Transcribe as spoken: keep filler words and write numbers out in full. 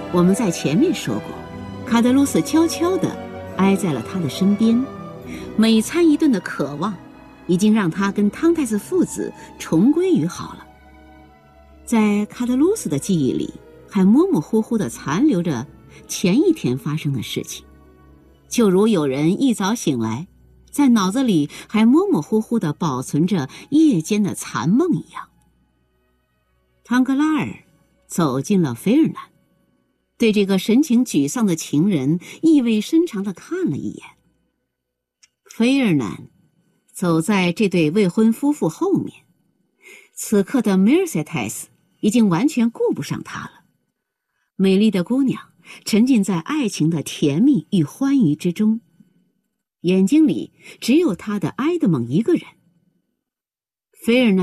我们在前面说过，卡德鲁斯悄悄地挨在了他的身边，每餐一顿的渴望已经让他跟汤太子父子重归于好了。在卡德鲁斯的记忆里，还模模糊糊地残留着前一天发生的事情，就如有人一早醒来，在脑子里还模模糊糊地保存着夜间的残梦一样。汤格拉尔走进了菲尔南，对这个神情沮丧的情人意味深长地看了一眼。菲尔南走在这对未婚夫妇后面，此刻的 Mercedes 已经完全顾不上他了。美丽的姑娘沉浸在爱情的甜蜜与欢愉之中，眼睛里只有她的埃德蒙一个人。菲尔南